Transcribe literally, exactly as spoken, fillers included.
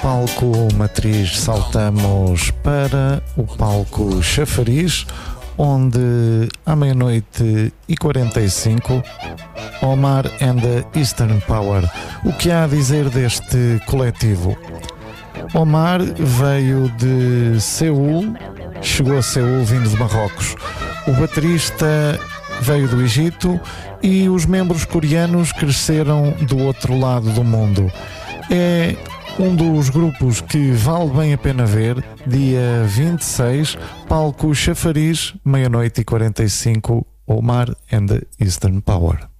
palco Matriz saltamos para o palco Chafariz, onde à meia-noite e quarenta e cinco, Omar and the Eastern Power. O que há a dizer deste coletivo? Omar veio de Seul, chegou a Seul vindo de Marrocos. O baterista veio do Egito e os membros coreanos cresceram do outro lado do mundo. É um dos grupos que vale bem a pena ver. Dia vinte e seis, palco Chafariz, meia-noite e quarenta e cinco, Omar and the Eastern Power.